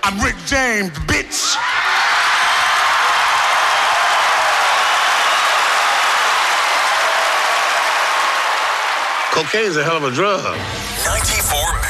I'm Rick James, bitch. Cocaine's a hell of a drug. 94